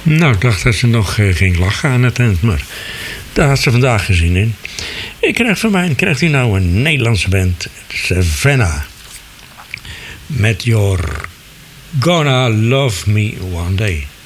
Nou, ik dacht dat ze nog ging lachen aan het eind, maar daar had ze vandaag gezien in. Krijgt u nou een Nederlandse band, Savannah. Met You're Gonna Love Me One Day.